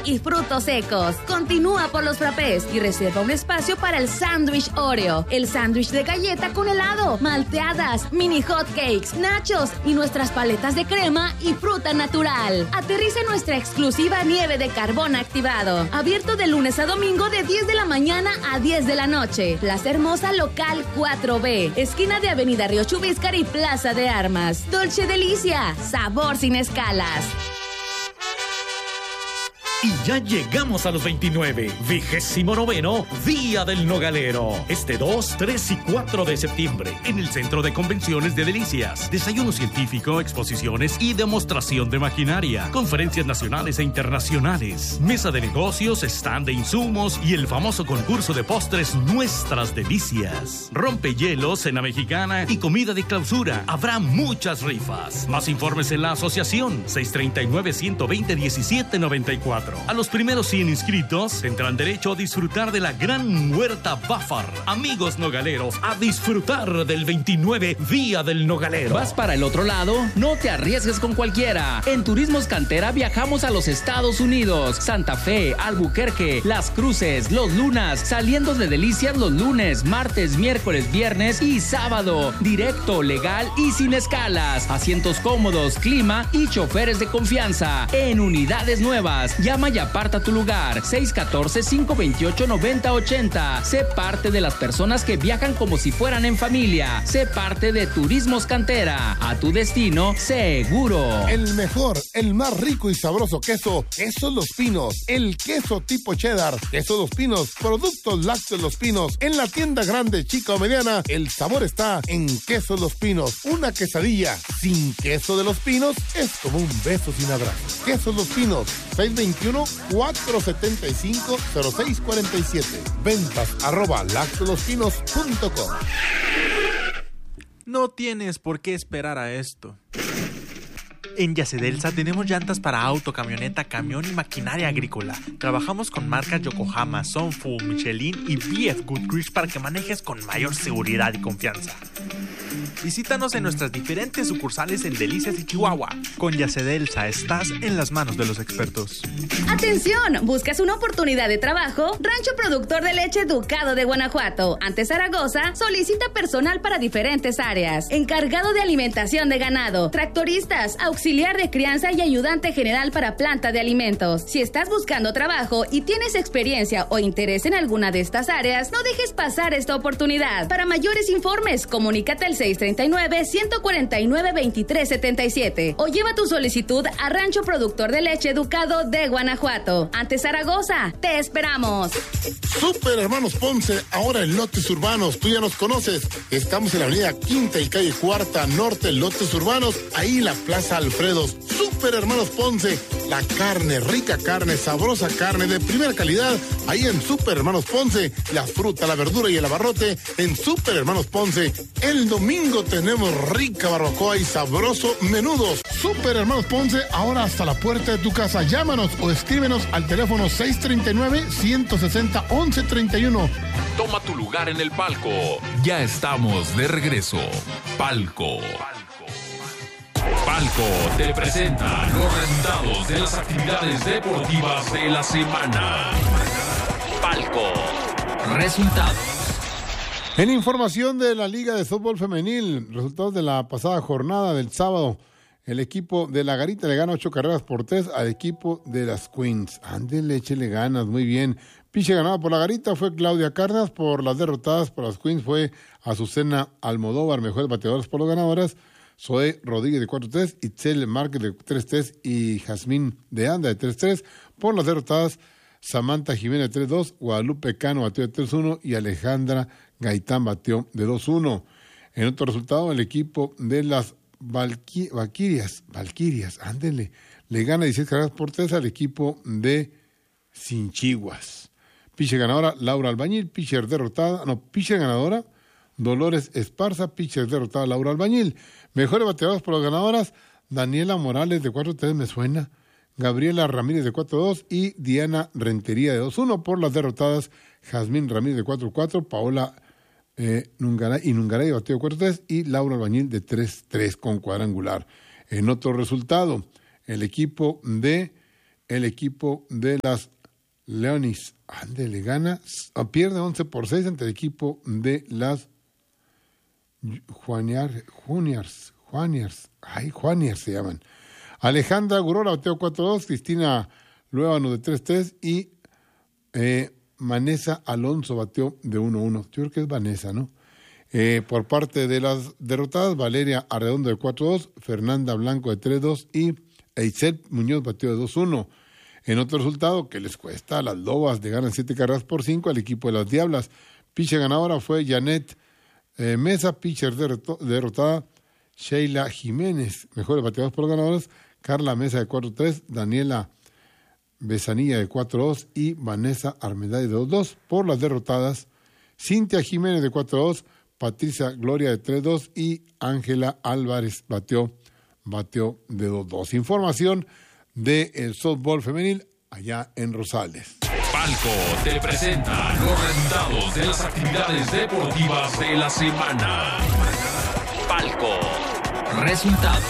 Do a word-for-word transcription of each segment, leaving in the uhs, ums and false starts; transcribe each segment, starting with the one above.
y frutos secos. Continúa por los frappés y reserva un espacio para el sándwich Oreo, el sándwich de galleta con helado, malteadas, mini hot cakes, nachos y nuestras paletas de crema y fruta natural. Aterriza en nuestra exclusiva nieve de carbón activado. Abierto de lunes a domingo de diez de la mañana a diez de la noche. Plaza Hermosa Local cuatro B, esquina de Avenida Río Chubíscar y Plaza de Armas. Dolce Delicia, sabor sin escalas. Y ya llegamos a los veintinueve, vigésimo noveno Día del Nogalero. Este dos, tres y cuatro de septiembre, en el Centro de Convenciones de Delicias. Desayuno científico, exposiciones y demostración de maquinaria. Conferencias nacionales e internacionales. Mesa de negocios, stand de insumos y el famoso concurso de postres Nuestras Delicias. Rompehielos, cena mexicana y comida de clausura. Habrá muchas rifas. Más informes en la asociación seis tres nueve, uno dos cero, uno siete nueve cuatro. A los primeros cien inscritos tendrán derecho a disfrutar de la gran huerta Bafar. Amigos nogaleros, a disfrutar del veintinueve Día del Nogalero. ¿Vas para el otro lado? No te arriesgues con cualquiera. En Turismos Cantera viajamos a los Estados Unidos, Santa Fe, Albuquerque, Las Cruces, Los Lunas, saliendo de Delicias los lunes, martes, miércoles, viernes y sábado. Directo, legal y sin escalas. Asientos cómodos, clima y choferes de confianza. En unidades nuevas. Llama y aparta tu lugar. seis uno cuatro, cinco dos ocho, nueve cero ocho cero. Sé parte de las personas que viajan como si fueran en familia. Sé parte de Turismos Cantera. A tu destino, seguro. El mejor, el más rico y sabroso queso, Quesos Los Pinos. El queso tipo cheddar, Quesos Los Pinos. Productos lácteos Los Pinos. En la tienda grande, chica o mediana, el sabor está en Quesos Los Pinos. Una quesadilla sin queso de Los Pinos es como un beso sin abrazo. Quesos Los Pinos, seis dos uno, cuatro siete cinco, cero seis cuatro siete. Ventas arroba lactolospinos punto com. No tienes por qué esperar a esto. En Yacedelsa tenemos llantas para auto, camioneta, camión y maquinaria agrícola. Trabajamos con marcas Yokohama, Sunfu, Michelin y B F Goodrich para que manejes con mayor seguridad y confianza. Visítanos en nuestras diferentes sucursales en Delicias y Chihuahua. Con Yacedelsa estás en las manos de los expertos. ¡Atención! ¿Buscas una oportunidad de trabajo? Rancho Productor de Leche Ducado de Guanajuato, ante Zaragoza, solicita personal para diferentes áreas. Encargado de alimentación de ganado, tractoristas, auxiliar de crianza y ayudante general para planta de alimentos. Si estás buscando trabajo y tienes experiencia o interés en alguna de estas áreas, no dejes pasar esta oportunidad. Para mayores informes, comunícate al seis tres nueve, uno cuatro nueve, dos tres siete siete o lleva tu solicitud a Rancho Productor de Leche Ducado de Guanajuato. Ante Zaragoza, te esperamos. Super Hermanos Ponce, ahora en lotes urbanos. Tú ya nos conoces. Estamos en la avenida Quinta y calle Cuarta Norte, lotes urbanos. Ahí la Plaza Alfredos. Super Hermanos Ponce, la carne, rica carne, sabrosa carne de primera calidad. Ahí en Super Hermanos Ponce, la fruta, la verdura y el abarrote en Super Hermanos Ponce. El domingo tenemos rica barbacoa y sabroso menudos. Super Hermanos Ponce, ahora hasta la puerta de tu casa. Llámanos o escríbenos al teléfono seis tres nueve, uno seis cero, once treinta y uno. Toma tu lugar en el palco. Ya estamos de regreso. Palco. Palco te presenta los resultados de las actividades deportivas de la semana. Palco. Resultados. En información de la Liga de Fútbol Femenil, resultados de la pasada jornada del sábado, el equipo de la Garita le gana ocho carreras por tres al equipo de las Queens. Ándele, échele ganas, muy bien. Piche ganada por la Garita fue Claudia Cárdenas, por las derrotadas por las Queens fue Azucena Almodóvar, mejores bateadoras por las ganadoras. Zoe Rodríguez de cuatro tres, Itzel Márquez de tres tres y Jazmín de Anda de tres tres. Por las derrotadas, Samantha Jiménez de tres dos, Guadalupe Cano batió de tres uno y Alejandra Gaitán batió de dos uno. En otro resultado, el equipo de las Valqui- Valquirias, Valquirias, ándele, le gana dieciséis carreras por tres al equipo de Sinchiguas. Pitcher ganadora, Laura Albañil. Pitcher derrotada, no, pitcher ganadora, Dolores Esparza. Pitcher derrotada, Laura Albañil. Mejores bateadoras por las ganadoras, Daniela Morales de cuatro tres, me suena, Gabriela Ramírez de cuatro dos y Diana Rentería de dos uno. Por las derrotadas, Jazmín Ramírez de cuatro cuatro, Paola eh, Nungaray, y Nungaray batió de cuatro tres y Laura Albañil de tres tres con cuadrangular. En otro resultado, el equipo de el equipo de las Leonis. Ande, le gana, pierde once por seis ante el equipo de las Juaniar, Juniors, Juaniers, ay, Juaniers se llaman. Alejandra Gurora bateó cuatro dos, Cristina Luevano de tres tres y eh, Vanessa Alonso bateó de uno uno. Yo creo que es Vanessa, ¿no? Eh, por parte de las derrotadas, Valeria Arredondo de cuatro dos, Fernanda Blanco de tres dos y Eisel Muñoz bateó de dos uno. En otro resultado que les cuesta a las Lobas, le ganan siete carreras por cinco al equipo de las Diablas. Pitcher ganadora fue Janet eh, Mesa, pitcher derrot- derrotada Sheila Jiménez. Mejores bateadores por ganadores, Carla Mesa de cuatro tres, Daniela Besanilla de cuatro dos y Vanessa Armendáriz de dos dos. Por las derrotadas, Cintia Jiménez de cuatro dos, Patricia Gloria de tres dos y Ángela Álvarez bateó, bateó de dos dos. Información del softball femenil allá en Rosales. Palco te presenta los resultados de las actividades deportivas de la semana. Palco. Resultados.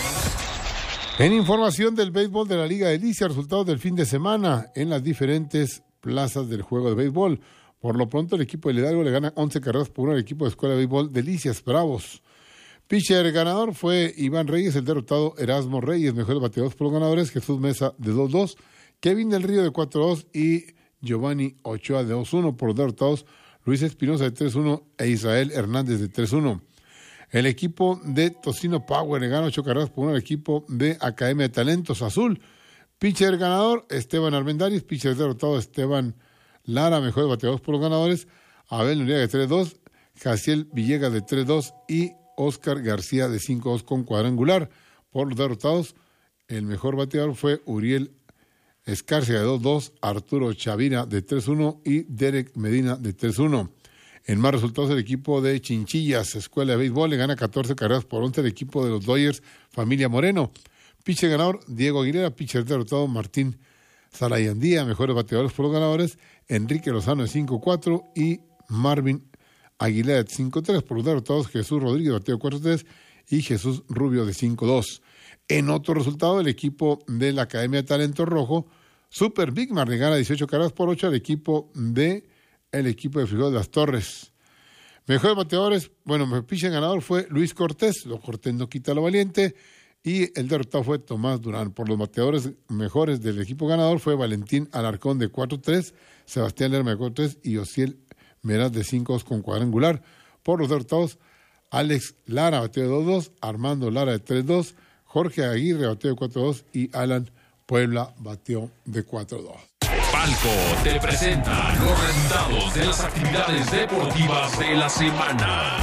En información del béisbol de la Liga Delicia, resultados del fin de semana en las diferentes plazas del juego de béisbol. Por lo pronto, el equipo de Hidalgo le gana once carreras por uno al equipo de Escuela de Béisbol Delicias Bravos. Pitcher ganador fue Iván Reyes, el derrotado Erasmo Reyes. Mejores bateadores por los ganadores, Jesús Mesa de dos dos, Kevin del Río de cuatro dos y Giovanni Ochoa de dos uno. Por los derrotados, Luis Espinosa de tres uno e Israel Hernández de tres uno. El equipo de Tocino Power le gana ocho carreras por uno al equipo de Academia de Talentos Azul. Pitcher ganador, Esteban Armendáriz. Pitcher derrotado, Esteban Lara. Mejores bateadores por los ganadores, Abel Noriega de tres dos, Jaciel Villegas de tres dos y Oscar García de cinco dos con cuadrangular. Por los derrotados, el mejor bateador fue Uriel Escarcia de dos dos, Arturo Chavira de tres uno y Derek Medina de tres uno. En más resultados, el equipo de Chinchillas, Escuela de Béisbol, le gana catorce carreras por once al equipo de los Dodgers, Familia Moreno. Pitcher ganador, Diego Aguilera. Pitcher derrotado, Martín Salayandía. Mejores bateadores por los ganadores, Enrique Lozano de cinco cuatro y Marvin Aguilera de cinco tres. Por los derrotados, Jesús Rodríguez bateó cuatro tres y Jesús Rubio de cinco dos. En otro resultado, el equipo de la Academia de Talento Rojo, Super Big Man, le gana dieciocho carreras por ocho al equipo de el equipo de Frijol de las Torres. Mejores bateadores, bueno, el pitcher ganador fue Luis Cortés. Lo Cortés no quita lo valiente. Y el derrotado fue Tomás Durán. Por los bateadores mejores del equipo ganador fue Valentín Alarcón de cuatro tres, Sebastián Lerma de cuatro tres y Osiel Meraz de cinco dos con cuadrangular. Por los derrotados, Alex Lara bateó de dos dos, Armando Lara de tres dos, Jorge Aguirre bateó de cuatro dos y Alan Puebla bateó de cuatro dos. Palco te presenta los resultados de las actividades deportivas de la semana.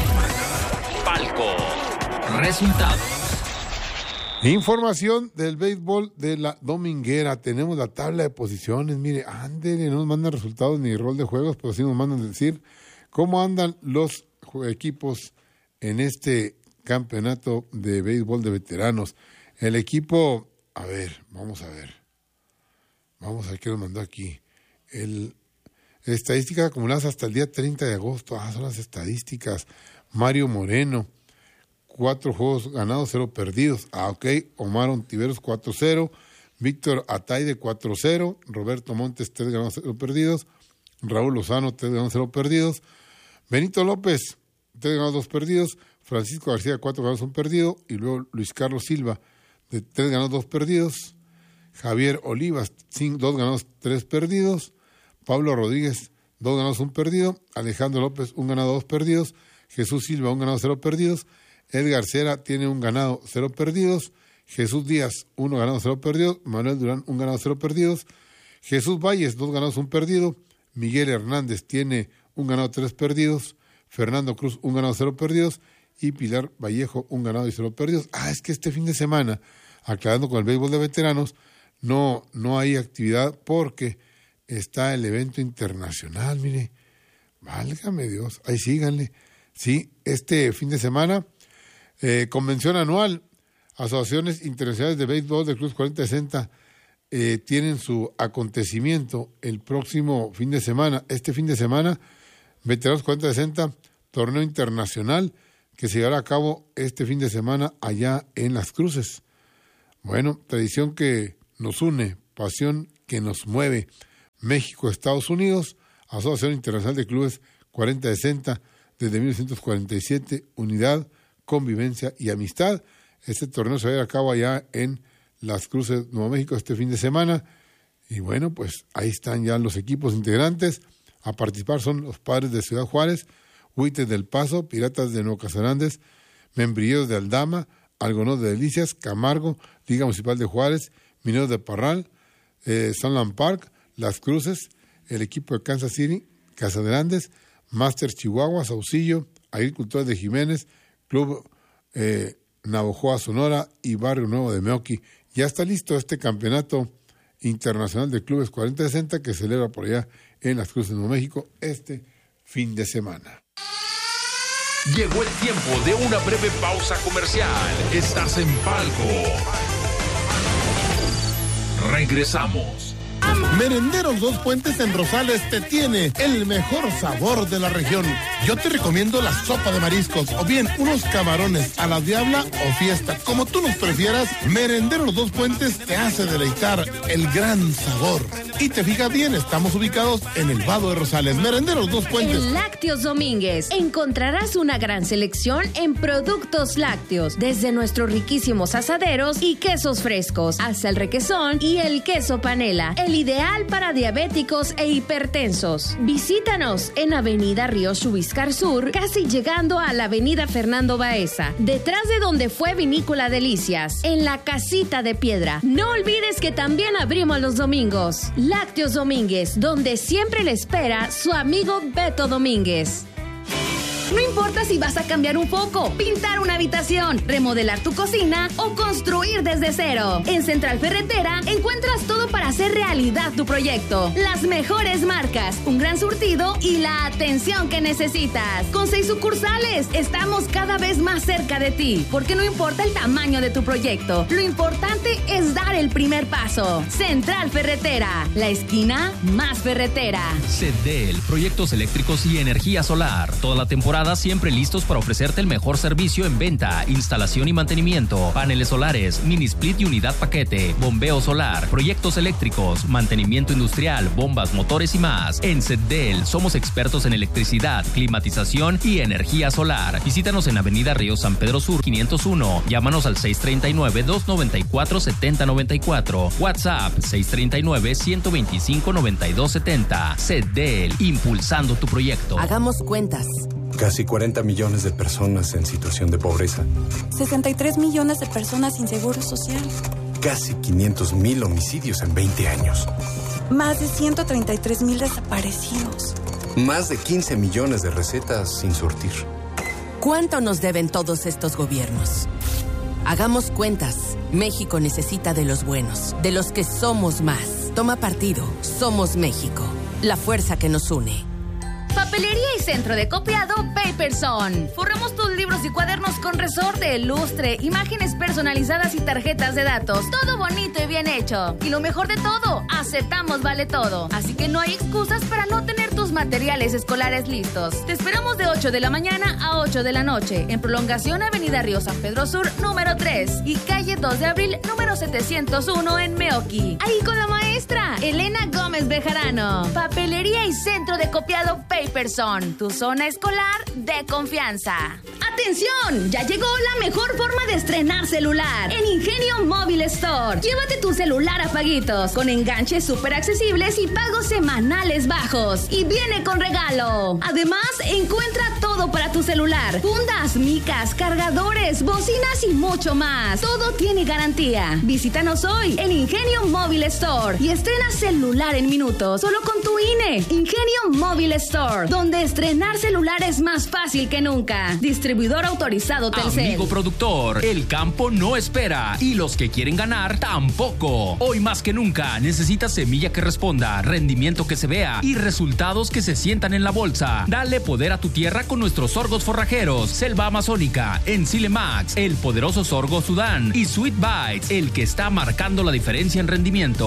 Palco. Resultados. Información del béisbol de la dominguera. Tenemos la tabla de posiciones. Mire, ándele, no nos mandan resultados ni rol de juegos, pero sí nos mandan decir cómo andan los equipos en este campeonato de béisbol de veteranos. El equipo, a ver, vamos a ver. Vamos a ver qué nos mandó aquí. El, estadísticas acumuladas hasta el día treinta de agosto. Ah, son las estadísticas. Mario Moreno, cuatro juegos ganados, cero perdidos. Ah, ok. Omar Ontiveros, cuatro cero. Víctor Ataide, cuatro cero. Roberto Montes, tres ganados, cero perdidos. Raúl Lozano, tres ganados, cero perdidos. Benito López, tres ganados, dos perdidos. Francisco García, cuatro ganados, un perdido. Y luego Luis Carlos Silva, de tres ganados, dos perdidos. Javier Olivas, cinco, dos ganados, tres perdidos. Pablo Rodríguez, dos ganados, un perdido. Alejandro López, un ganado, dos perdidos. Jesús Silva, un ganado, cero perdidos. Edgar Cera tiene un ganado, cero perdidos. Jesús Díaz, uno ganado, cero perdidos. Manuel Durán, un ganado, cero perdidos. Jesús Valles, dos ganados, un perdido. Miguel Hernández tiene un ganado, tres perdidos. Fernando Cruz, un ganado, cero perdidos. Y Pilar Vallejo, un ganado y cero perdidos. Ah, es que este fin de semana, aclarando con el béisbol de veteranos, no, no hay actividad porque está el evento internacional, mire. Válgame Dios, ahí síganle. Sí, este fin de semana, eh, convención anual, asociaciones internacionales de béisbol del Club cuarenta sesenta eh, tienen su acontecimiento el próximo fin de semana. Este fin de semana, Veteranos cuarenta sesenta, torneo internacional que se llevará a cabo este fin de semana allá en Las Cruces. Bueno, tradición que nos une, pasión que nos mueve. México, Estados Unidos, Asociación Internacional de Clubes cuarenta sesenta, desde mil novecientos cuarenta y siete, unidad, convivencia y amistad. Este torneo se va a llevar a cabo allá en Las Cruces, Nuevo México, este fin de semana. Y bueno, pues ahí están ya los equipos integrantes. A participar son los Padres de Ciudad Juárez, Huites del Paso, Piratas de Nuevo Casarandes, Membrillos de Aldama, Algodones de Delicias, Camargo, Liga Municipal de Juárez, Mineros de Parral, eh, Sunland Park, Las Cruces, el equipo de Kansas City, Casa de Andes, Masters Chihuahua, Saucillo, Agricultores de Jiménez, Club eh, Navojoa Sonora y Barrio Nuevo de Meoqui. Ya está listo este campeonato internacional de clubes cuarenta sesenta que se celebra por allá en Las Cruces, Nuevo México, este fin de semana. Llegó el tiempo de una breve pausa comercial. Estás en Palco. Regresamos. Merenderos Dos Puentes en Rosales te tiene el mejor sabor de la región. Yo te recomiendo la sopa de mariscos o bien unos camarones a la diabla o fiesta, como tú nos prefieras. Merenderos Dos Puentes te hace deleitar el gran sabor. Y te fijas bien, estamos ubicados en el Vado de Rosales. Merenderos Dos Puentes. En Lácteos Domínguez encontrarás una gran selección en productos lácteos, desde nuestros riquísimos asaderos y quesos frescos, hasta el requesón y el queso panela, el ideal para diabéticos e hipertensos. Visítanos en Avenida Río Chubiscar Sur, casi llegando a la Avenida Fernando Baeza, detrás de donde fue Vinícola Delicias, en la Casita de Piedra. No olvides que también abrimos los domingos. Lácteos Domínguez, donde siempre le espera su amigo Beto Domínguez. No importa si vas a cambiar un foco, pintar una habitación, remodelar tu cocina o construir desde cero. En Central Ferretera encuentras todo para hacer realidad tu proyecto. Las mejores marcas, un gran surtido y la atención que necesitas. Con seis sucursales, estamos cada vez más cerca de ti, porque no importa el tamaño de tu proyecto, lo importante es dar el primer paso. Central Ferretera, la esquina más ferretera. Cedel, proyectos eléctricos y energía solar. Toda la temporada siempre listos para ofrecerte el mejor servicio en venta, instalación y mantenimiento, paneles solares, mini split y unidad paquete, bombeo solar, proyectos eléctricos, mantenimiento industrial, bombas, motores y más. En Cedel somos expertos en electricidad, climatización y energía solar. Visítanos en Avenida Río San Pedro Sur quinientos uno. Llámanos al seis tres nueve, dos nueve cuatro, siete cero nueve cuatro. WhatsApp seis tres nueve, uno dos cinco, nueve dos siete cero. Cedel, impulsando tu proyecto. Hagamos cuentas. Casi cuarenta millones de personas en situación de pobreza. sesenta y tres millones de personas sin seguro social. Casi quinientos mil homicidios en veinte años. Más de ciento treinta y tres mil desaparecidos. Más de quince millones de recetas sin surtir. ¿Cuánto nos deben todos estos gobiernos? Hagamos cuentas. México necesita de los buenos, de los que somos más. Toma partido. Somos México. La fuerza que nos une. Papelería y centro de copiado Paperson. Forramos tus libros y cuadernos con resorte, lustre, imágenes personalizadas y tarjetas de datos. Todo bonito y bien hecho. Y lo mejor de todo, aceptamos vale todo. Así que no hay excusas para no tener tus materiales escolares listos. Te esperamos de ocho de la mañana a ocho de la noche. En prolongación Avenida Río San Pedro Sur, número tres. Y calle dos de abril, número setecientos uno en Meoqui. Ahí con la maestra Elena Gómez Bejarano. Papelería y centro de copiado Paperson, tu zona escolar de confianza. ¡Atención! Ya llegó la mejor forma de estrenar celular en Ingenio Móvil Store. Llévate tu celular a paguitos, con enganches súper accesibles y pagos semanales bajos. Y viene con regalo. Además, encuentra todo para tu celular: fundas, micas, cargadores, bocinas y mucho más. Todo tiene garantía. Visítanos hoy en Ingenio Móvil Store y estrena celular en minutos, solo con tu I N E. Ingenio Móvil Store, donde estrenar celular es más fácil que nunca. Distribuidor autorizado Telcel. Amigo productor, el campo no espera y los que quieren ganar tampoco. Hoy más que nunca necesitas semilla que responda, rendimiento que se vea y resultados que se sientan en la bolsa. Dale poder a tu tierra con nuestros sorgos forrajeros, Selva Amazónica, Enzile Max, el poderoso sorgo Sudán y Sweet Bites, el que está marcando la diferencia en rendimiento. Y en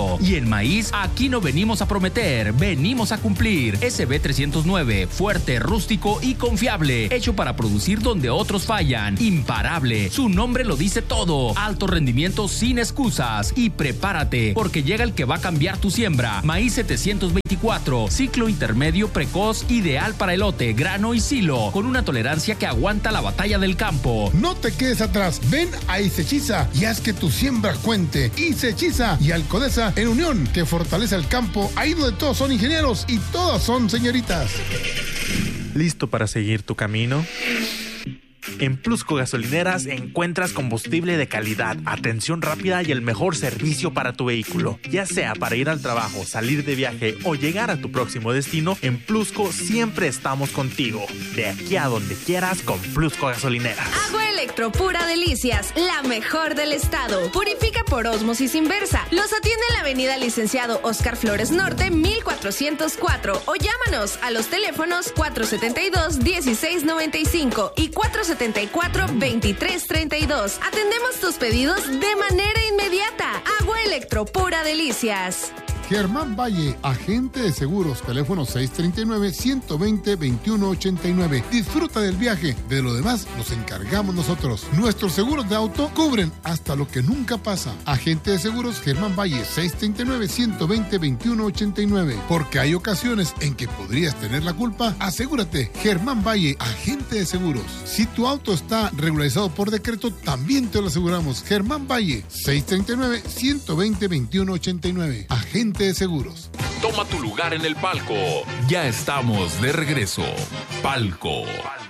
En Maíz, aquí no venimos a prometer, venimos a cumplir. S B trescientos nueve, fuerte, rústico y confiable. Hecho para producir donde otros fallan. Imparable, su nombre lo dice todo. Alto rendimiento sin excusas. Y prepárate, porque llega el que va a cambiar tu siembra. Maíz setecientos veinticuatro, ciclo intermedio precoz, ideal para elote, grano y silo, con una tolerancia que aguanta la batalla del campo. No te quedes atrás, ven a Isechiza y haz que tu siembra cuente. Isechiza y Alcodesa en unión, que fortalece el campo, ahí donde todos son ingenieros y todas son señoritas. ¿Listo para seguir tu camino? En Plusco Gasolineras encuentras combustible de calidad, atención rápida y el mejor servicio para tu vehículo. Ya sea para ir al trabajo, salir de viaje o llegar a tu próximo destino, en Plusco siempre estamos contigo. De aquí a donde quieras con Plusco Gasolineras. Agua Electro Pura Delicias, la mejor del estado. Purifica por ósmosis inversa. Los atiende en la avenida Licenciado Oscar Flores Norte, mil cuatrocientos cuatro. O llámanos a los teléfonos cuatro setenta y dos, dieciséis noventa y cinco y cuatro setenta y cuatro, veintitrés treinta y dos. Atendemos tus pedidos de manera inmediata. Agua Electro Pura Delicias. Germán Valle, agente de seguros, teléfono seis treinta y nueve, ciento veinte, veintiuno ochenta y nueve. Disfruta del viaje, de lo demás nos encargamos nosotros. Nuestros seguros de auto cubren hasta lo que nunca pasa. Agente de seguros Germán Valle, seis treinta y nueve, ciento veinte, veintiuno ochenta y nueve. Porque hay ocasiones en que podrías tener la culpa, asegúrate. Germán Valle, agente de seguros. Si tu auto está regularizado por decreto, también te lo aseguramos. Germán Valle, seis treinta y nueve, ciento veinte, veintiuno ochenta y nueve. Agente de seguros. Toma tu lugar en el palco. Ya estamos de regreso. Palco.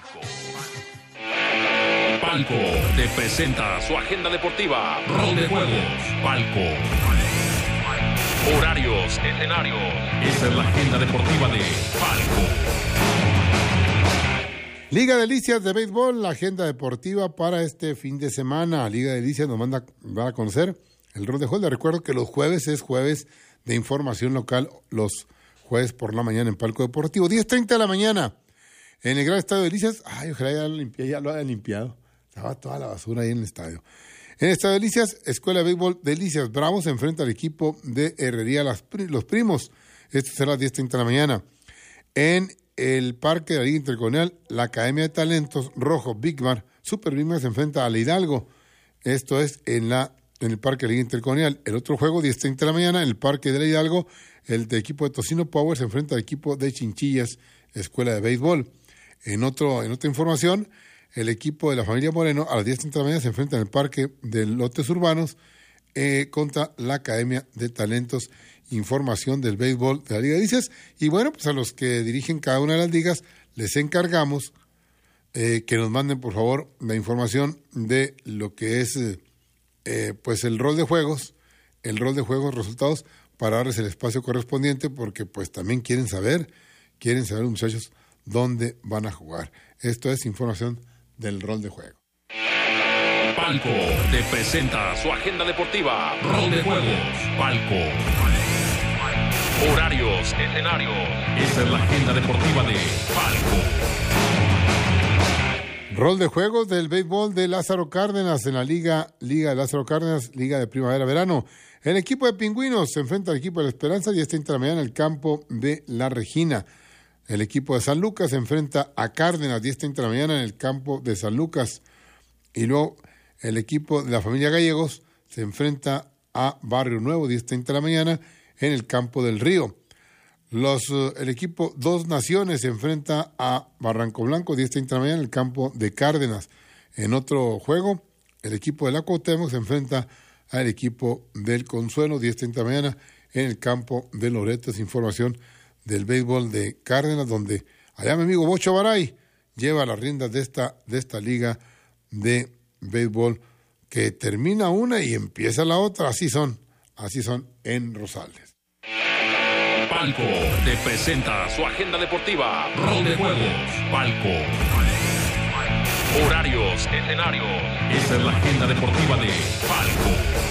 Palco te presenta su agenda deportiva. Rol de juegos. Palco. Horarios, escenarios. Esa es la agenda deportiva de Palco. Liga Delicias de Béisbol, la agenda deportiva para este fin de semana. Liga Delicias nos manda a conocer el rol de juegos. Les recuerdo que los jueves es jueves de información local, los jueves por la mañana en Palco Deportivo, diez treinta de la mañana, en el Gran Estadio Delicias. Ay, ojalá ya lo, limpié, ya lo haya limpiado. Estaba toda la basura ahí en el estadio. En el Estadio Delicias, Escuela de Béisbol Delicias Bravos se enfrenta al equipo de Herrería Las, Los Primos. Esto será a las diez treinta de la mañana. En el Parque de la Liga Intercolonial, la Academia de Talentos Rojo Bigmar, Super Bigmar se enfrenta a la Hidalgo. Esto es en la en el Parque de la Liga Intercolonial. El otro juego, diez treinta de la mañana, en el Parque de la Hidalgo, el de equipo de Tocino Power se enfrenta al equipo de Chinchillas, Escuela de Béisbol. En otro, en otra información, el equipo de la familia Moreno a las diez treinta de la mañana se enfrenta en el Parque de Lotes Urbanos eh, contra la Academia de Talentos. Información del béisbol de la Liga Delicias. Y bueno, pues a los que dirigen cada una de las ligas les encargamos eh, que nos manden por favor la información de lo que es eh, Eh, pues el rol de juegos, el rol de juegos, resultados, para darles el espacio correspondiente, porque pues también quieren saber, quieren saber muchachos dónde van a jugar. Esto es información del rol de juego. Palco te presenta su agenda deportiva. Rol de juegos. Palco. Horarios, escenarios. Esa es la agenda deportiva de Palco. Rol de juegos del béisbol de Lázaro Cárdenas en la Liga Liga de Lázaro Cárdenas, Liga de Primavera-Verano. El equipo de Pingüinos se enfrenta al equipo de La Esperanza y diez treinta de la mañana en el campo de La Regina. El equipo de San Lucas se enfrenta a Cárdenas, diez treinta de la mañana en el campo de San Lucas. Y luego el equipo de la familia Gallegos se enfrenta a Barrio Nuevo, diez treinta de la mañana en el campo del Río. Los, uh, el equipo Dos Naciones se enfrenta a Barranco Blanco, diez treinta de la mañana en el campo de Cárdenas. En otro juego, el equipo de la Cuauhtémoc se enfrenta al equipo del Consuelo, diez treinta de la mañana en el campo de Loreto. Es información del béisbol de Cárdenas, donde allá mi amigo Bocho Baray lleva las riendas de esta, de esta liga de béisbol, que termina una y empieza la otra. Así son, así son en Rosales. Palco te presenta su agenda deportiva. Rol de juegos. Palco. Horarios, escenarios. Esa es la agenda deportiva de Palco.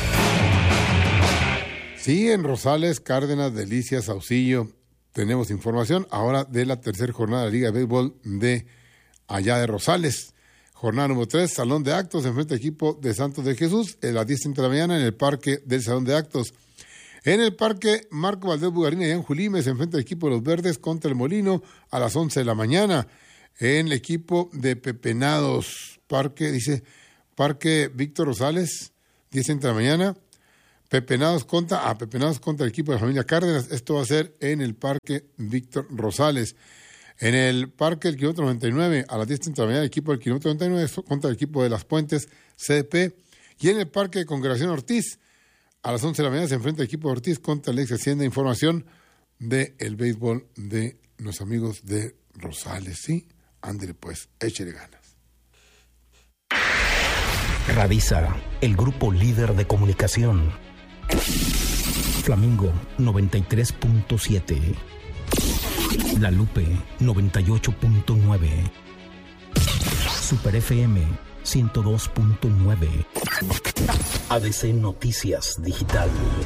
Sí, en Rosales, Cárdenas, Delicias, Saucillo, tenemos información ahora de la tercera jornada de la Liga de Béisbol de allá de Rosales. Jornada número tres, Salón de Actos, enfrente al equipo de Santos de Jesús, a las diez treinta de la mañana en el Parque del Salón de Actos. En el Parque Marco Valdés Bugarina y Anjulime se enfrenta el equipo de los Verdes contra el Molino a las once de la mañana. En el equipo de Pepenados, Parque, dice, Parque Víctor Rosales, diez de la mañana. Pepenados contra, ah, Pepenados contra el equipo de la familia Cárdenas. Esto va a ser en el Parque Víctor Rosales. En el Parque del Kilómetro noventa y nueve, a las diez de la mañana, el equipo del Kilómetro noventa y nueve contra el equipo de Las Puentes, C D P. Y en el Parque de Congregación Ortiz, a las once de la mañana, se enfrenta el equipo de Ortiz contra el ex Hacienda. Información del béisbol de los amigos de Rosales. Sí, ándale pues, échale ganas. Radisa, el grupo líder de comunicación. Flamingo noventa y tres punto siete. La Lupe noventa y ocho punto nueve. Super F M ciento dos punto nueve. A D C Noticias Digital.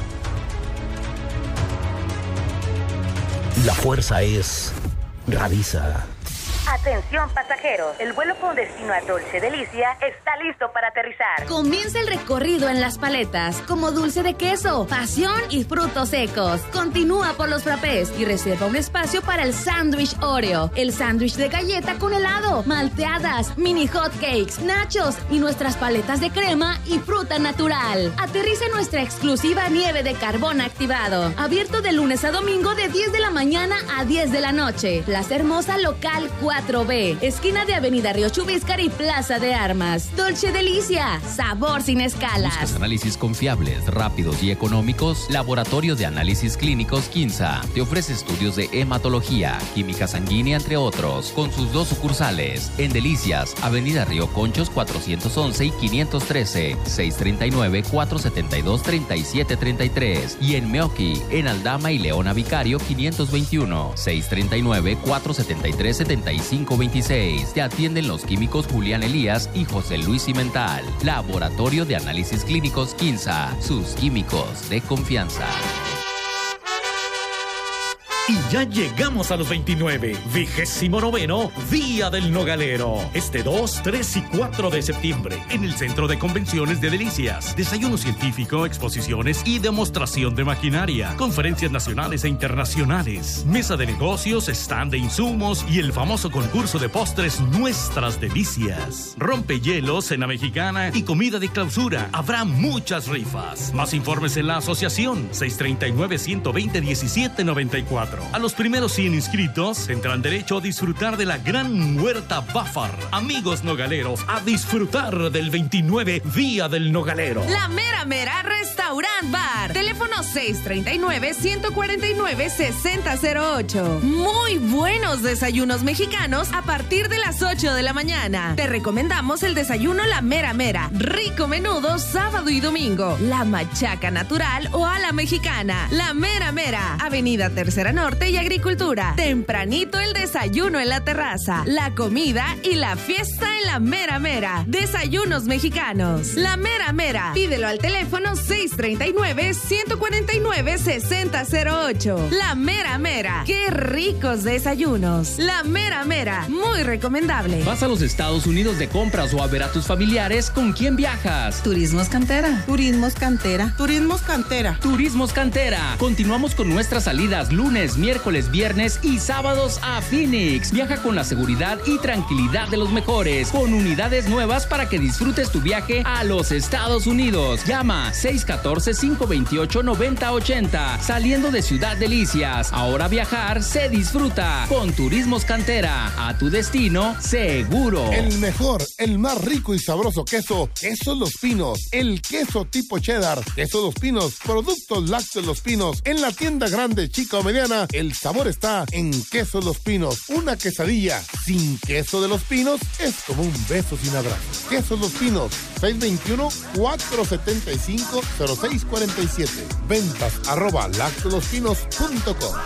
La fuerza es Radisa. Atención pasajeros, el vuelo con destino a Dolce Delicia está listo para aterrizar. Comienza el recorrido en las paletas, como dulce de queso, pasión y frutos secos. Continúa por los frappés y reserva un espacio para el sándwich Oreo, el sándwich de galleta con helado, malteadas, mini hot cakes, nachos y nuestras paletas de crema y fruta natural. Aterriza en nuestra exclusiva nieve de carbón activado, abierto de lunes a domingo de diez de la mañana a diez de la noche. Plaza Hermosa Local cuatro B, esquina de Avenida Río Chubíscar y Plaza de Armas. Dolce Delicia, sabor sin escalas. ¿Buscas análisis confiables, rápidos y económicos? Laboratorio de Análisis Clínicos Quinza te ofrece estudios de hematología, química sanguínea, entre otros, con sus dos sucursales en Delicias, Avenida Río Conchos cuatrocientos once y quinientos trece, seiscientos treinta y nueve, cuatrocientos setenta y dos, treinta y siete treinta y tres, y en Meoqui, en Aldama y Leona Vicario quinientos veintiuno, seiscientos treinta y nueve, cuatrocientos setenta y tres, setenta y cinco veintiséis. Te atienden los químicos Julián Elías y José Luis Cimental. Laboratorio de Análisis Clínicos Quinza, sus químicos de confianza. Y ya llegamos a los veintinueve, vigésimo noveno Día del Nogalero. Este dos, tres y cuatro de septiembre, en el Centro de Convenciones de Delicias. Desayuno científico, exposiciones y demostración de maquinaria. Conferencias nacionales e internacionales. Mesa de negocios, stand de insumos y el famoso concurso de postres Nuestras Delicias. Rompehielos, cena mexicana y comida de clausura. Habrá muchas rifas. Más informes en la asociación seis treinta y nueve, ciento veinte, diecisiete noventa y cuatro. A los primeros cien inscritos tendrán derecho a disfrutar de la gran huerta Bafar. Amigos nogaleros, a disfrutar del veintinueve Día del Nogalero. La Mera Mera Restaurant Bar. Teléfono seis treinta y nueve, ciento cuarenta y nueve, sesenta cero ocho. Muy buenos desayunos mexicanos a partir de las ocho de la mañana. Te recomendamos el desayuno La Mera Mera. Rico menudo sábado y domingo. La machaca natural o a la mexicana. La Mera Mera. Avenida Tercera Norte y Agricultura. Tempranito el desayuno en la terraza, la comida y la fiesta en la Mera Mera. Desayunos mexicanos. La Mera Mera. Pídelo al teléfono seis treinta y nueve, ciento cuarenta y nueve, sesenta cero ocho. La Mera Mera. ¡Qué ricos desayunos! La Mera Mera. Muy recomendable. ¿Vas a los Estados Unidos de compras o a ver a tus familiares? ¿Con quién viajas? Turismos Cantera. Turismos Cantera. Turismos Cantera. Turismos Cantera. Continuamos con nuestras salidas lunes, miércoles, viernes y sábados a Phoenix. Viaja con la seguridad y tranquilidad de los mejores, con unidades nuevas para que disfrutes tu viaje a los Estados Unidos. Llama seis uno cuatro, cinco dos ocho, nueve cero ocho cero. Saliendo de Ciudad Delicias. Ahora viajar se disfruta con Turismos Cantera. A tu destino seguro. El mejor, el más rico y sabroso queso, Queso Los Pinos. El queso tipo cheddar, Queso Los Pinos. Productos lácteos Los Pinos. En la tienda grande, chica o mediana, el sabor está en Queso Los Pinos. Una quesadilla sin queso de Los Pinos es como un beso sin abrazo. Queso Los Pinos, seis dos uno, cuatro siete cinco, cero seis cuatro siete. Ventas arroba lactolospinos punto com.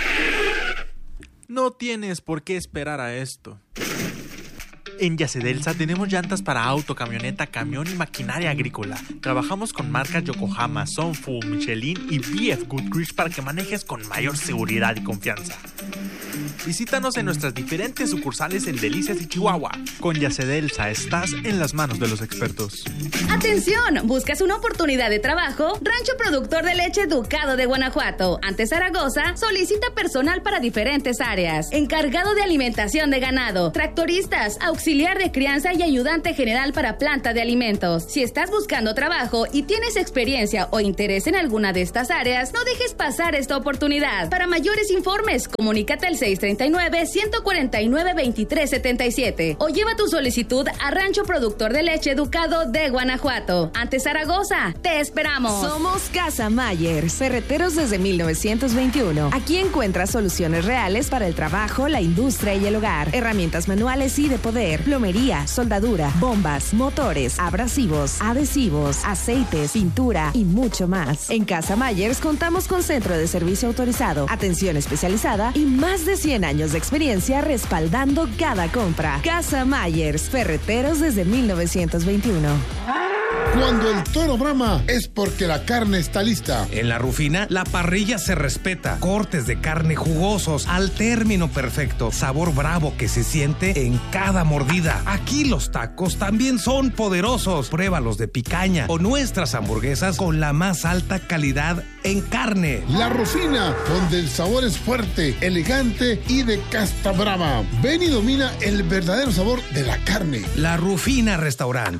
No tienes por qué esperar a esto. En Yacedelsa tenemos llantas para auto, camioneta, camión y maquinaria agrícola. Trabajamos con marcas Yokohama, Sunfu, Michelin y B F Goodrich para que manejes con mayor seguridad y confianza. Visítanos en nuestras diferentes sucursales en Delicias y Chihuahua. Con Yacedelsa estás en las manos de los expertos. ¡Atención! ¿Buscas una oportunidad de trabajo? Rancho Productor de Leche Ducado de Guanajuato, ante Zaragoza, solicita personal para diferentes áreas. Encargado de alimentación de ganado, tractoristas, auxiliar de crianza y ayudante general para planta de alimentos. Si estás buscando trabajo y tienes experiencia o interés en alguna de estas áreas, no dejes pasar esta oportunidad. Para mayores informes, comunícate al seis tres nueve, uno cuatro nueve, dos tres siete siete o lleva tu solicitud a Rancho Productor de Leche Ducado de Guanajuato, ante Zaragoza. ¡Te esperamos! Somos Casa Mayer, ferreteros desde mil novecientos veintiuno. Aquí encuentras soluciones reales para el trabajo, la industria y el hogar. Herramientas manuales y de poder, plomería, soldadura, bombas, motores, abrasivos, adhesivos, aceites, pintura y mucho más. En Casa Mayers contamos con centro de servicio autorizado, atención especializada y más de cien años de experiencia respaldando cada compra. Casa Mayers, ferreteros desde mil novecientos veintiuno. Cuando el toro brama es porque la carne está lista. En La Rufina, la parrilla se respeta. Cortes de carne jugosos al término perfecto. Sabor bravo que se siente en cada mordida. Aquí los tacos también son poderosos. Pruébalos de picaña o nuestras hamburguesas con la más alta calidad en carne. La Rufina, donde el sabor es fuerte, elegante y de casta brava. Ven y domina el verdadero sabor de la carne. La Rufina Restaurant.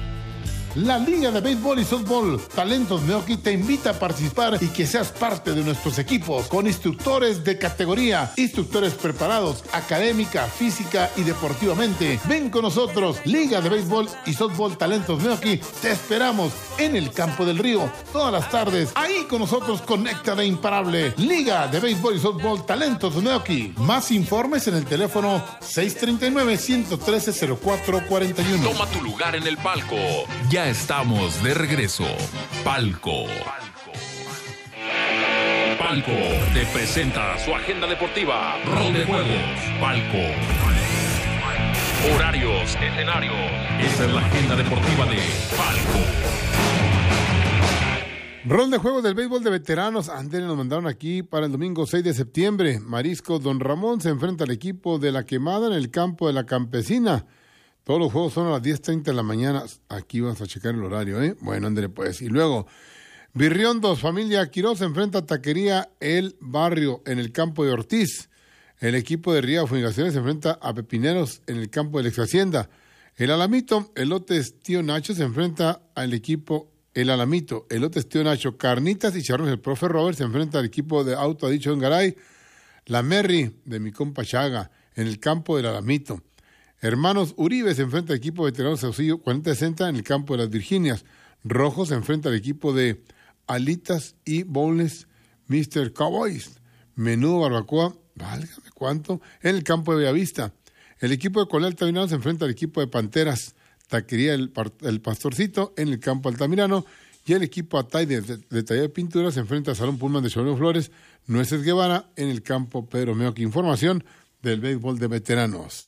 La Liga de Béisbol y Softball Talentos Meoqui te invita a participar y que seas parte de nuestros equipos con instructores de categoría, instructores preparados académica, física y deportivamente. Ven con nosotros, Liga de Béisbol y Softball Talentos Meoqui. Te esperamos en el Campo del Río todas las tardes. Ahí con nosotros conecta de imparable. Liga de Béisbol y Softball Talentos Meoqui. Más informes en el teléfono seis tres nueve, uno uno tres, cero cuatro cuatro uno. Toma tu lugar en el palco. Ya estamos de regreso. Palco. Palco te presenta su agenda deportiva. Rol de juegos. Palco. Horarios, escenarios. Esa es la agenda deportiva de Palco. Rol de juegos del béisbol de veteranos. Antes nos mandaron aquí para el domingo seis de septiembre. Marisco Don Ramón se enfrenta al equipo de La Quemada en el campo de La Campesina. Todos los juegos son a las diez treinta de la mañana. Aquí vas a checar el horario, ¿eh? Bueno, ándale pues. Y luego, Virriondos, familia Quiroz se enfrenta a Taquería El Barrio en el campo de Ortiz. El equipo de Ría Fumigaciones se enfrenta a Pepineros en el campo de la Ex Hacienda. El Alamito, Elotes Tío Nacho se enfrenta al equipo El Alamito. Elotes Tío Nacho, Carnitas y Charrones el Profe Robert se enfrenta al equipo de Auto Adicho en Garay. La Merry de mi compa Chaga en el campo del Alamito. Hermanos Uribe se enfrenta al equipo de Veteranos Saucillo cuarenta sesenta en el campo de las Virginias. Rojo se enfrenta al equipo de Alitas y Bowles mister Cowboys. Menudo Barbacoa, válgame cuánto, en el campo de Bellavista. El equipo de Colal Altamirano se enfrenta al equipo de Panteras. Taquería el, el Pastorcito en el campo Altamirano. Y el equipo Atay de, de, de Taller de Pintura se enfrenta a Salón Pullman de Cholón Flores. Nueces Guevara en el campo Pedro Meoqui. Información del béisbol de veteranos.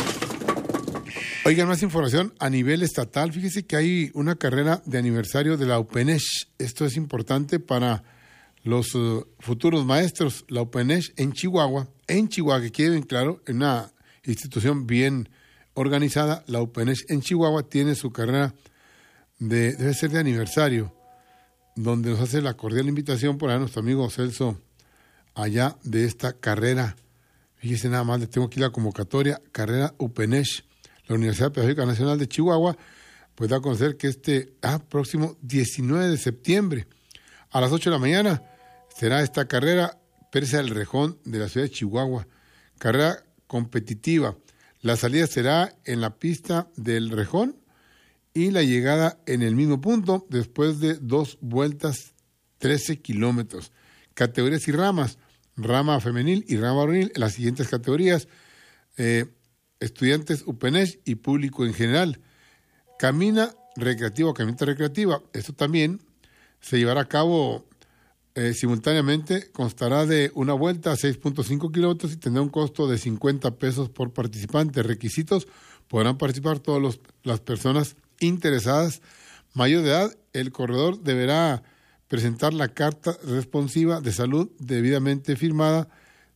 Oigan, más información a nivel estatal. Fíjese que hay una carrera de aniversario de la UPENESH. Esto es importante para los uh, futuros maestros. La UPENESH en Chihuahua, en Chihuahua, que quede bien claro, en una institución bien organizada. La UPENESH en Chihuahua tiene su carrera, de, debe ser de aniversario, donde nos hace la cordial invitación por allá nuestro amigo Celso, allá de esta carrera. Fíjese nada más, le tengo aquí la convocatoria, carrera UPENESH. La Universidad Pedagógica Nacional de Chihuahua, pues da a conocer que este ah, próximo diecinueve de septiembre, a las ocho de la mañana, será esta carrera Persa del Rejón de la ciudad de Chihuahua. Carrera competitiva. La salida será en la pista del Rejón y la llegada en el mismo punto después de dos vueltas, trece kilómetros. Categorías y ramas, rama femenil y rama varonil, en las siguientes categorías. Eh, estudiantes UPENESH y público en general. Camina recreativa o caminata recreativa. Esto también se llevará a cabo eh, simultáneamente. Constará de una vuelta a seis punto cinco kilómetros y tendrá un costo de cincuenta pesos por participante. Requisitos: podrán participar todas las personas interesadas mayor de edad. El corredor deberá presentar la carta responsiva de salud debidamente firmada,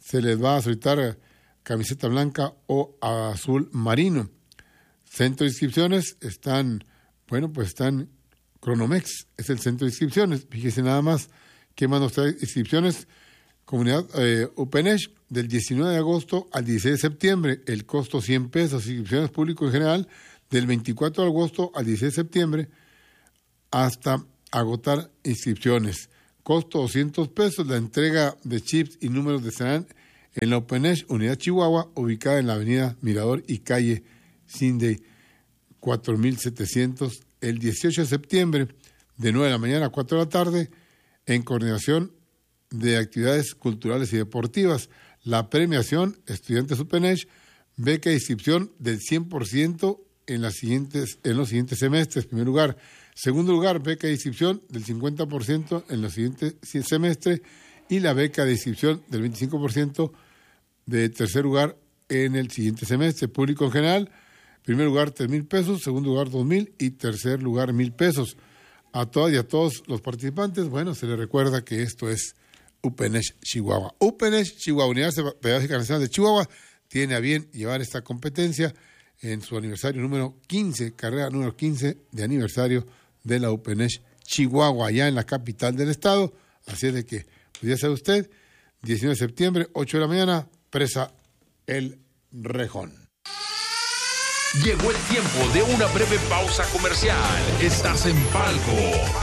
se les va a solicitar camiseta blanca o azul marino. Centro de inscripciones están, bueno, pues están Cronomex, es el centro de inscripciones. Fíjese nada más que manda usted inscripciones. Comunidad eh, UPENESH, del diecinueve de agosto al dieciséis de septiembre, el costo cien pesos, inscripciones público en general, del veinticuatro de agosto al dieciséis de septiembre, hasta agotar inscripciones. Costo doscientos pesos, la entrega de chips y números de serán en la UPENESH, Unidad Chihuahua, ubicada en la avenida Mirador y calle Cinde cuatro mil setecientos, el dieciocho de septiembre, de nueve de la mañana a cuatro de la tarde, en coordinación de actividades culturales y deportivas. La premiación, estudiantes UPENESH, beca de inscripción del cien por ciento en, las siguientes, en los siguientes semestres, primer lugar. Segundo lugar, beca de inscripción del cincuenta por ciento en los siguientes semestres y la beca de inscripción del veinticinco por ciento de tercer lugar en el siguiente semestre. Público en general, primer lugar tres mil pesos, segundo lugar dos mil y tercer lugar mil pesos. A todas y a todos los participantes, bueno, se les recuerda que esto es UPENESH Chihuahua. UPENESH Chihuahua, Unidad Pedagógica Nacional de Chihuahua, tiene a bien llevar esta competencia en su aniversario número quince, carrera número quince de aniversario de la UPENESH Chihuahua, allá en la capital del estado. Así es de que, pues ya sabe usted, diecinueve de septiembre, ocho de la mañana, Presa El Rejón. Llegó el tiempo de una breve pausa comercial. Estás en Palco.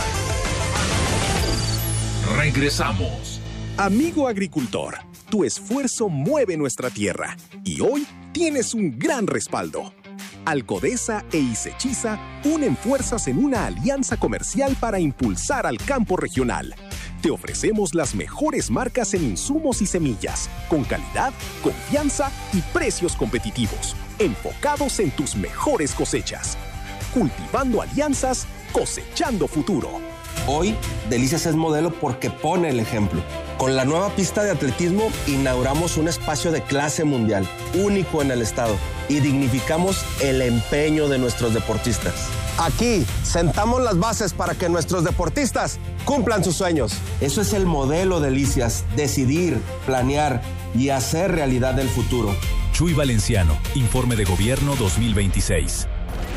Regresamos. Amigo agricultor, tu esfuerzo mueve nuestra tierra y hoy tienes un gran respaldo. Alcodesa e Isechiza unen fuerzas en una alianza comercial para impulsar al campo regional. Te ofrecemos las mejores marcas en insumos y semillas, con calidad, confianza y precios competitivos, enfocados en tus mejores cosechas. Cultivando alianzas, cosechando futuro. Hoy, Delicias es modelo porque pone el ejemplo. Con la nueva pista de atletismo, inauguramos un espacio de clase mundial, único en el estado, y dignificamos el empeño de nuestros deportistas. Aquí, sentamos las bases para que nuestros deportistas cumplan sus sueños. Eso es el modelo Delicias, decidir, planear y hacer realidad el futuro. Chuy Valenciano, Informe de Gobierno dos mil veintiséis.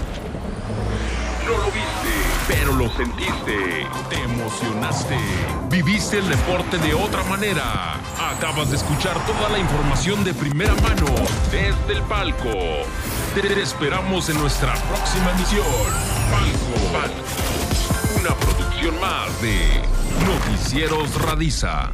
No lo viste, pero lo sentiste, te emocionaste, viviste el deporte de otra manera. Acabas de escuchar toda la información de primera mano desde el Palco. Te esperamos en nuestra próxima emisión. Palco, Palco, una producción más de Noticieros Radisa.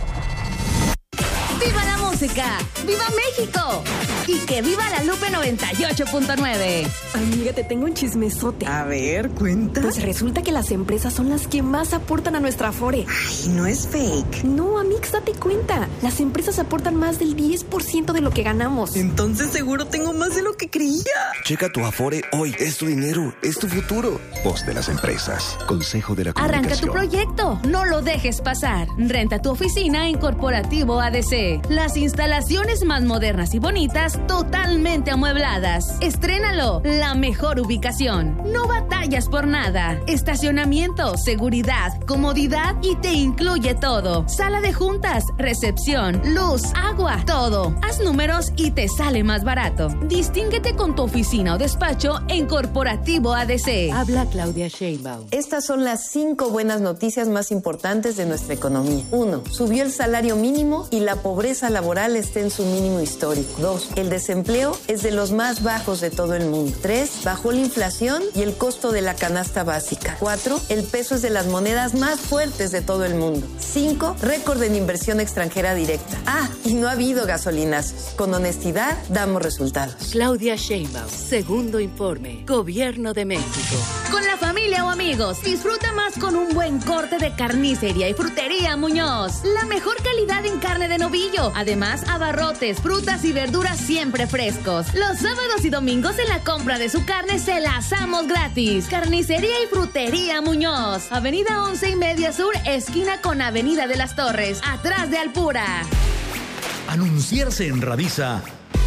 ¡Viva la música! ¡Viva México! Y que viva la Lupe noventa y ocho punto nueve. Amiga, te tengo un chismesote. A ver, cuenta. Pues resulta que las empresas son las que más aportan a nuestra Afore. Ay, no es fake. No, Amix, date cuenta. Las empresas aportan más del diez por ciento de lo que ganamos. Entonces seguro tengo más de lo que creía. Checa tu Afore hoy. Es tu dinero, es tu futuro. Voz de las empresas. Consejo de la Comunicación. Arranca tu proyecto. No lo dejes pasar. Renta tu oficina en Corporativo A D C. Las instalaciones más modernas y bonitas, totalmente amuebladas. Estrénalo. La mejor ubicación. No batallas por nada. Estacionamiento, seguridad, comodidad y te incluye todo. Sala de juntas, recepción, luz, agua, todo. Haz números y te sale más barato. Distínguete con tu oficina o despacho en Corporativo A D C. Habla Claudia Sheinbaum. Estas son las cinco buenas noticias más importantes de nuestra economía. Uno, subió el salario mínimo y la pobreza laboral está en su mínimo histórico. Dos, el desempleo es de los más bajos de todo el mundo. Tres, bajó la inflación y el costo de la canasta básica. Cuatro, el peso es de las monedas más fuertes de todo el mundo. Cinco, récord en inversión extranjera directa. Ah, y no ha habido gasolinazos. Con honestidad, damos resultados. Claudia Sheinbaum, segundo informe, Gobierno de México. Con la familia o amigos, disfruta más con un buen corte de Carnicería y Frutería Muñoz. La mejor calidad en carne de novillo. Además, abarrotes, frutas y verduras siempre frescos. Los sábados y domingos en la compra de su carne se la asamos gratis. Carnicería y Frutería Muñoz. Avenida once y media Sur, esquina con Avenida de las Torres, atrás de Alpura. Anunciarse en Radisa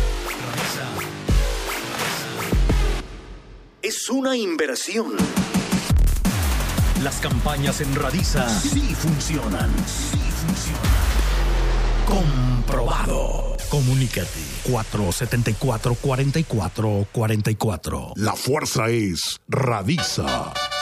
es una inversión. Las campañas en Radisa sí funcionan. Sí funcionan. Comprobado. informado. Comunícate cuatro siete cuatro, cuatro cuatro cuatro cuatro. La fuerza es Radisa.